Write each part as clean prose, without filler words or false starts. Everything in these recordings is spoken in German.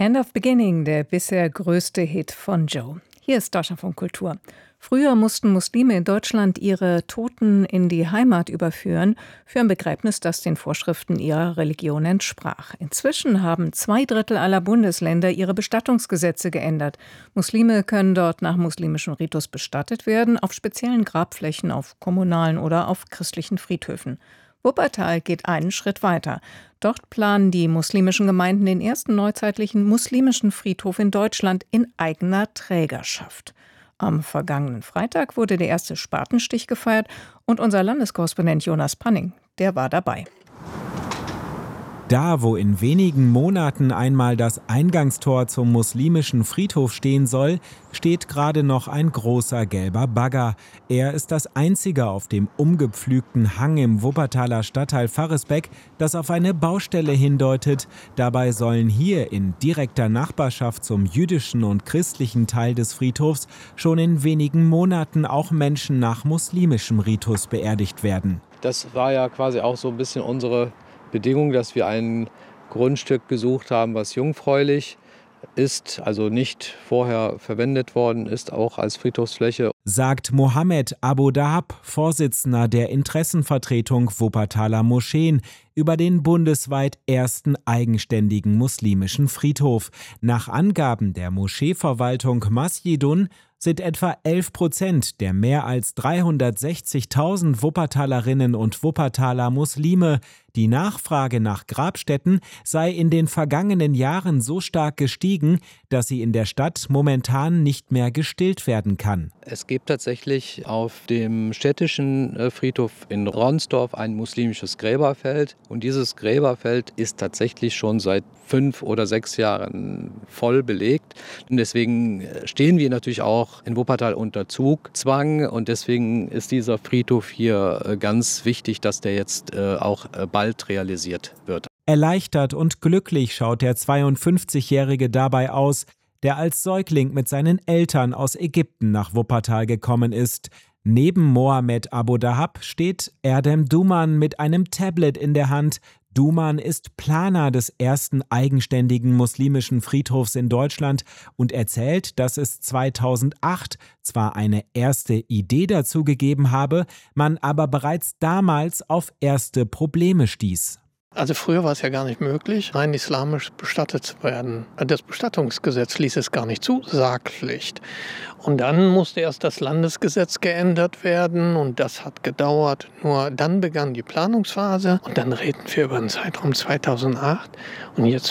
End of Beginning, der bisher größte Hit von Joe. Hier ist Deutschlandfunk Kultur. Früher mussten Muslime in Deutschland ihre Toten in die Heimat überführen, für ein Begräbnis, das den Vorschriften ihrer Religion entsprach. Inzwischen haben 2/3 aller Bundesländer ihre Bestattungsgesetze geändert. Muslime können dort nach muslimischem Ritus bestattet werden, auf speziellen Grabflächen, auf kommunalen oder auf christlichen Friedhöfen. Wuppertal geht einen Schritt weiter. Dort planen die muslimischen Gemeinden den ersten neuzeitlichen muslimischen Friedhof in Deutschland in eigener Trägerschaft. Am vergangenen Freitag wurde der erste Spatenstich gefeiert und unser Landeskorrespondent Jonas Panning, der war dabei. Da, wo in wenigen Monaten einmal das Eingangstor zum muslimischen Friedhof stehen soll, steht gerade noch ein großer gelber Bagger. Er ist das einzige auf dem umgepflügten Hang im Wuppertaler Stadtteil Varresbeck, das auf eine Baustelle hindeutet. Dabei sollen hier in direkter Nachbarschaft zum jüdischen und christlichen Teil des Friedhofs schon in wenigen Monaten auch Menschen nach muslimischem Ritus beerdigt werden. Das war ja quasi auch so ein bisschen unsere Bedingung, dass wir ein Grundstück gesucht haben, was jungfräulich ist, also nicht vorher verwendet worden ist, auch als Friedhofsfläche. Sagt Mohammed Abu Dahab, Vorsitzender der Interessenvertretung Wuppertaler Moscheen, über den bundesweit ersten eigenständigen muslimischen Friedhof. Nach Angaben der Moscheeverwaltung Masjidun sind etwa 11% der mehr als 360.000 Wuppertalerinnen und Wuppertaler Muslime. Die Nachfrage nach Grabstätten sei in den vergangenen Jahren so stark gestiegen, dass sie in der Stadt momentan nicht mehr gestillt werden kann. Es gibt tatsächlich auf dem städtischen Friedhof in Ronsdorf ein muslimisches Gräberfeld. Und dieses Gräberfeld ist tatsächlich schon seit 5 oder 6 Jahren voll belegt. Und deswegen stehen wir natürlich auch in Wuppertal unter Zugzwang. Und deswegen ist dieser Friedhof hier ganz wichtig, dass der jetzt auch bald realisiert wird. Erleichtert und glücklich schaut der 52-Jährige dabei aus, der als Säugling mit seinen Eltern aus Ägypten nach Wuppertal gekommen ist. Neben Mohammed Abu Dahab steht Erdem Duman mit einem Tablet in der Hand. Duman ist Planer des ersten eigenständigen muslimischen Friedhofs in Deutschland und erzählt, dass es 2008 zwar eine erste Idee dazu gegeben habe, man aber bereits damals auf erste Probleme stieß. Also früher war es ja gar nicht möglich, rein islamisch bestattet zu werden. Das Bestattungsgesetz ließ es gar nicht zu, Sargpflicht. Und dann musste erst das Landesgesetz geändert werden und das hat gedauert. Nur dann begann die Planungsphase und dann reden wir über den Zeitraum 2008 und jetzt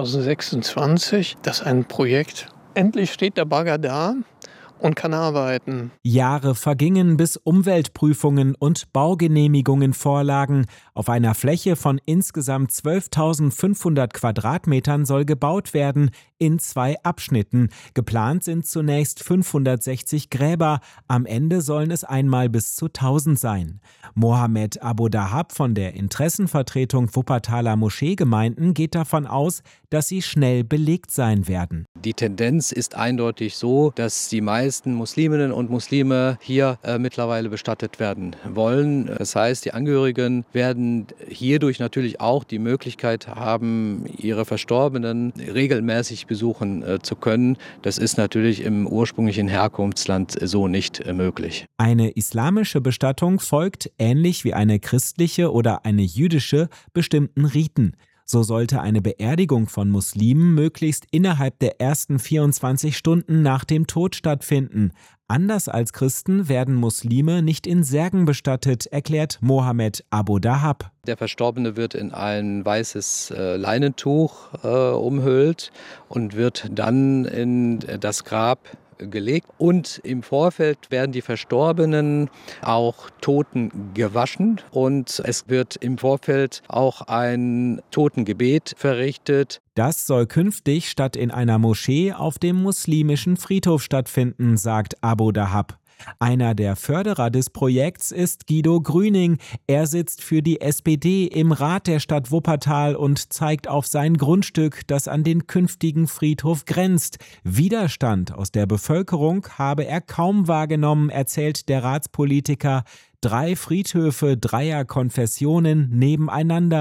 2026. Das ist ein Projekt. Endlich steht der Bagger da und kann arbeiten. Jahre vergingen, bis Umweltprüfungen und Baugenehmigungen vorlagen. Auf einer Fläche von insgesamt 12.500 Quadratmetern soll gebaut werden, in 2 Abschnitten. Geplant sind zunächst 560 Gräber, am Ende sollen es einmal bis zu 1000 sein. Mohammed Abu Dahab von der Interessenvertretung Wuppertaler Moscheegemeinden geht davon aus, dass sie schnell belegt sein werden. Die Tendenz ist eindeutig so, dass die meisten Musliminnen und Muslime hier mittlerweile bestattet werden wollen. Das heißt, die Angehörigen werden hierdurch natürlich auch die Möglichkeit haben, ihre Verstorbenen regelmäßig besuchen zu können. Das ist natürlich im ursprünglichen Herkunftsland so nicht möglich. Eine islamische Bestattung folgt, ähnlich wie eine christliche oder eine jüdische, bestimmten Riten. So sollte eine Beerdigung von Muslimen möglichst innerhalb der ersten 24 Stunden nach dem Tod stattfinden. Anders als Christen werden Muslime nicht in Särgen bestattet, erklärt Mohammed Abu Dahab. Der Verstorbene wird in ein weißes Leinentuch umhüllt und wird dann in das Grab gelegt. Und im Vorfeld werden die Verstorbenen auch Toten gewaschen und es wird im Vorfeld auch ein Totengebet verrichtet. Das soll künftig statt in einer Moschee auf dem muslimischen Friedhof stattfinden, sagt Abu Dahab. Einer der Förderer des Projekts ist Guido Grüning. Er sitzt für die SPD im Rat der Stadt Wuppertal und zeigt auf sein Grundstück, das an den künftigen Friedhof grenzt. Widerstand aus der Bevölkerung habe er kaum wahrgenommen, erzählt der Ratspolitiker. 3 Friedhöfe 3er Konfessionen nebeneinander,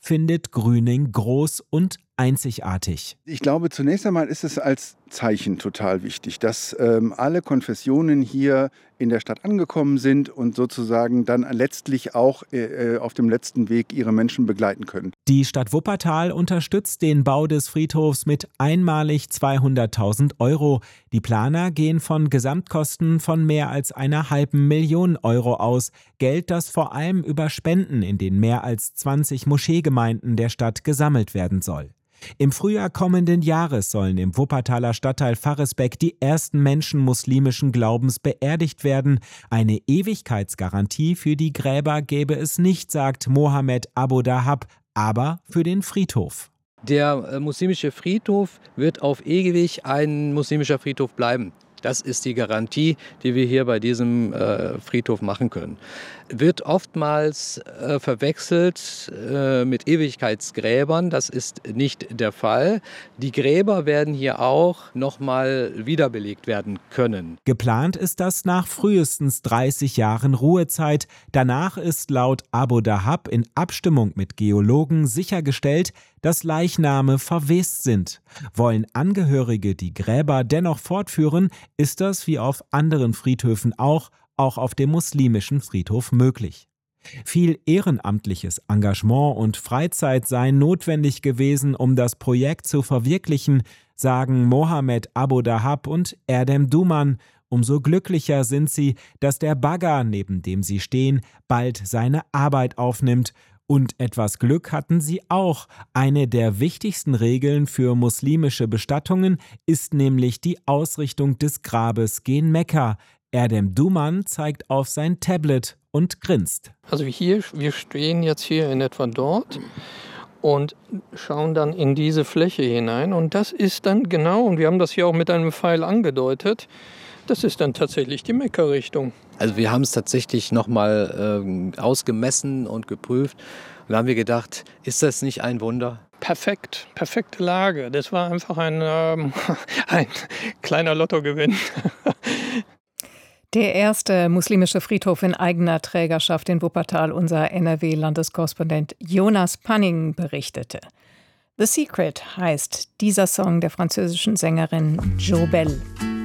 findet Grüning groß und einzigartig. Ich glaube, zunächst einmal ist es als Zeichen total wichtig, dass alle Konfessionen hier in der Stadt angekommen sind und sozusagen dann letztlich auch auf dem letzten Weg ihre Menschen begleiten können. Die Stadt Wuppertal unterstützt den Bau des Friedhofs mit einmalig 200.000 €. Die Planer gehen von Gesamtkosten von mehr als 500.000 € aus. Geld, das vor allem über Spenden in den mehr als 20 Moscheegemeinden der Stadt gesammelt werden soll. Im Frühjahr kommenden Jahres sollen im Wuppertaler Stadtteil Varresbeck die ersten Menschen muslimischen Glaubens beerdigt werden. Eine Ewigkeitsgarantie für die Gräber gäbe es nicht, sagt Mohammed Abu Dahab, aber für den Friedhof. Der muslimische Friedhof wird auf ewig ein muslimischer Friedhof bleiben. Das ist die Garantie, die wir hier bei diesem Friedhof machen können. Wird oftmals verwechselt mit Ewigkeitsgräbern. Das ist nicht der Fall. Die Gräber werden hier auch nochmal wiederbelegt werden können. Geplant ist das nach frühestens 30 Jahren Ruhezeit. Danach ist laut Abu Dahab in Abstimmung mit Geologen sichergestellt, dass Leichname verwest sind. Wollen Angehörige die Gräber dennoch fortführen, ist das wie auf anderen Friedhöfen auch auf dem muslimischen Friedhof möglich. Viel ehrenamtliches Engagement und Freizeit seien notwendig gewesen, um das Projekt zu verwirklichen, sagen Mohammed Abu Dahab und Erdem Duman. Umso glücklicher sind sie, dass der Bagger, neben dem sie stehen, bald seine Arbeit aufnimmt. Und etwas Glück hatten sie auch. Eine der wichtigsten Regeln für muslimische Bestattungen ist nämlich die Ausrichtung des Grabes gen Mekka. Erdem Duman zeigt auf sein Tablet und grinst. Also wir stehen jetzt hier in etwa dort und schauen dann in diese Fläche hinein. Und das ist dann genau, und wir haben das hier auch mit einem Pfeil angedeutet, das ist dann tatsächlich die Mekka-Richtung. Also wir haben es tatsächlich nochmal ausgemessen und geprüft. Und da haben wir gedacht, ist das nicht ein Wunder? Perfekt, perfekte Lage. Das war einfach ein kleiner Lottogewinn. Der erste muslimische Friedhof in eigener Trägerschaft in Wuppertal, unser NRW-Landeskorrespondent Jonas Panning berichtete. The Secret heißt dieser Song der französischen Sängerin Jo Bell.